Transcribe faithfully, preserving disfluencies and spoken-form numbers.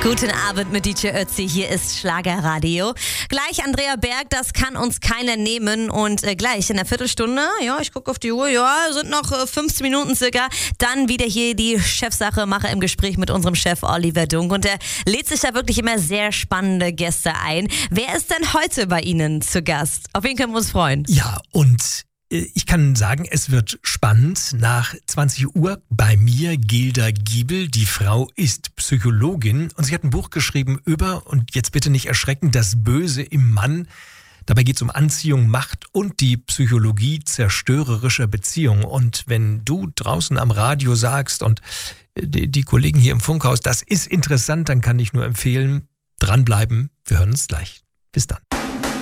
Guten Abend mit D J Ötzi, hier ist Schlagerradio. Gleich Andrea Berg, das kann uns keiner nehmen. Und äh, gleich in der Viertelstunde, ja, ich gucke auf die Uhr, ja, sind noch äh, fünfzehn Minuten circa, dann wieder hier die Chefsache mache im Gespräch mit unserem Chef Oliver Dunk. Und er lädt sich da wirklich immer sehr spannende Gäste ein. Wer ist denn heute bei Ihnen zu Gast? Auf wen können wir uns freuen? Ja, und ich kann sagen, es wird spannend. Nach zwanzig Uhr bei mir Gilda Giebel. Die Frau ist Psychologin und sie hat ein Buch geschrieben über, und jetzt bitte nicht erschrecken, das Böse im Mann. Dabei geht es um Anziehung, Macht und die Psychologie zerstörerischer Beziehungen. Und wenn du draußen am Radio sagst und die, die Kollegen hier im Funkhaus, das ist interessant, dann kann ich nur empfehlen, dranbleiben. Wir hören uns gleich. Bis dann.